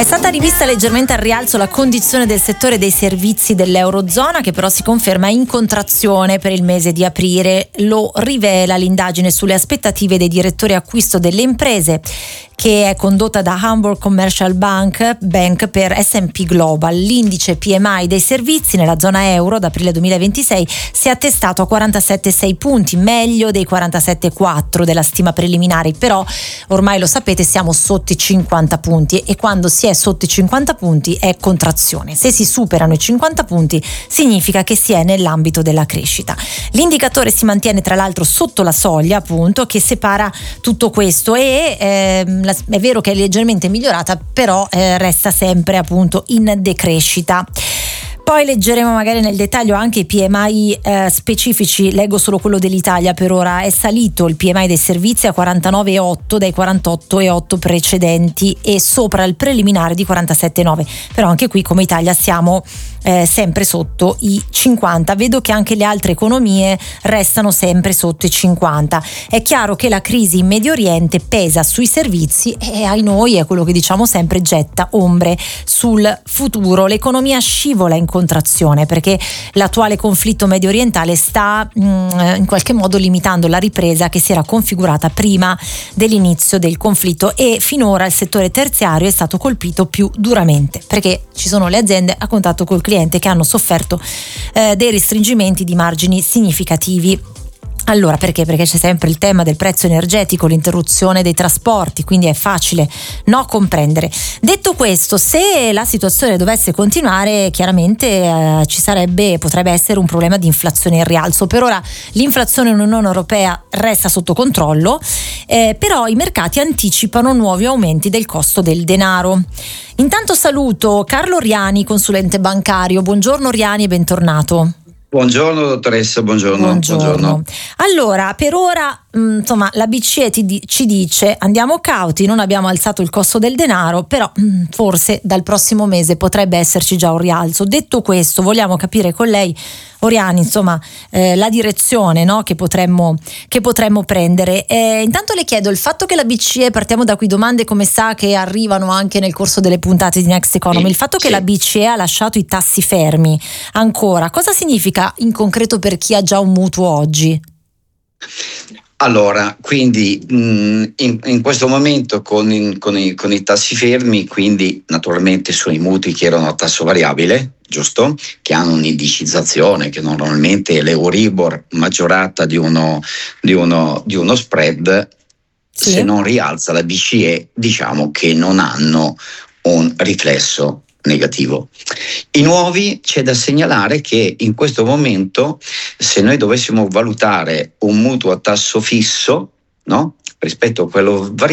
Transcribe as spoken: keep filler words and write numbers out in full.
È stata rivista leggermente al rialzo la condizione del settore dei servizi dell'Eurozona, che però si conferma in contrazione per il mese di aprile. Lo rivela l'indagine sulle aspettative dei direttori acquisto delle imprese, che è condotta da Hamburg Commercial Bank, Bank per S and P Global. L'indice P M I dei servizi nella zona euro ad aprile duemilaventisei si è attestato a quarantasette virgola sei punti, meglio dei quarantasette virgola quattro della stima preliminare, però ormai lo sapete, siamo sotto i cinquanta punti, e quando si è sotto i cinquanta punti è contrazione. Se si superano i cinquanta punti significa che si è nell'ambito della crescita. L'indicatore si mantiene tra l'altro sotto la soglia, appunto, che separa tutto questo, e ehm, la, è vero che è leggermente migliorata, però eh, resta sempre appunto in decrescita. Poi leggeremo magari nel dettaglio anche i P M I eh, specifici. Leggo solo quello dell'Italia per ora. È salito il P M I dei servizi a quarantanove virgola otto dai quarantotto virgola otto precedenti e sopra il preliminare di quarantasette virgola nove, però anche qui come Italia siamo eh, sempre sotto i cinquanta. Vedo che anche le altre economie restano sempre sotto i cinquanta. È chiaro che la crisi in Medio Oriente pesa sui servizi e, ai noi, è quello che diciamo sempre, getta ombre sul futuro. L'economia scivola in contrazione perché l'attuale conflitto medio orientale sta mh, in qualche modo limitando la ripresa che si era configurata prima dell'inizio del conflitto, e finora il settore terziario è stato colpito più duramente perché ci sono le aziende a contatto col cliente che hanno sofferto eh, dei restringimenti di margini significativi. Allora, perché? Perché c'è sempre il tema del prezzo energetico, l'interruzione dei trasporti, quindi è facile no comprendere. Detto questo, se la situazione dovesse continuare, chiaramente eh, ci sarebbe, potrebbe essere un problema di inflazione in rialzo. Per ora l'inflazione nell'Unione Europea resta sotto controllo, eh, però i mercati anticipano nuovi aumenti del costo del denaro. Intanto saluto Carlo Riani, consulente bancario. Buongiorno Riani e bentornato. Buongiorno dottoressa, buongiorno. Buongiorno. buongiorno. Allora, per ora mh, insomma la B C E ti, ci dice andiamo cauti, non abbiamo alzato il costo del denaro, però mh, forse dal prossimo mese potrebbe esserci già un rialzo. Detto questo, vogliamo capire con lei, Oriani, insomma eh, la direzione, no, che potremmo che potremmo prendere. Eh, intanto le chiedo, il fatto che la B C E, partiamo da qui, domande come sa che arrivano anche nel corso delle puntate di Next Economy, sì, il fatto sì. che la B C E ha lasciato i tassi fermi ancora, cosa significa in concreto per chi ha già un mutuo oggi? Allora, quindi mh, in, in questo momento con, in, con, i, con i tassi fermi, quindi naturalmente sono i mutui che erano a tasso variabile, giusto? Che hanno un'indicizzazione che normalmente è l'Euribor maggiorata di uno, di uno, di uno spread, sì. Se non rialza la B C E, diciamo che non hanno un riflesso negativo. I nuovi, c'è da segnalare che in questo momento, se noi dovessimo valutare un mutuo a tasso fisso, no, rispetto a quello variabile,